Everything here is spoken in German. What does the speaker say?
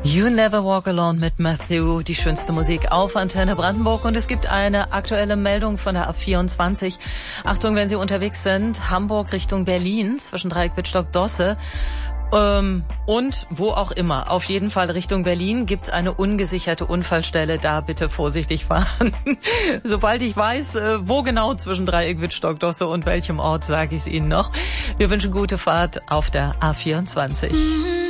You Never Walk Alone mit Matthew, die schönste Musik auf Antenne Brandenburg. Und es gibt eine aktuelle Meldung von der A24. Achtung, wenn Sie unterwegs sind, Hamburg Richtung Berlin, zwischen Dreieck-Wittstock-Dosse und wo auch immer. Auf jeden Fall Richtung Berlin gibt's eine ungesicherte Unfallstelle. Da bitte vorsichtig fahren. Sobald ich weiß, wo genau zwischen Dreieck-Wittstock-Dosse und welchem Ort, sage ich es Ihnen noch. Wir wünschen gute Fahrt auf der A24.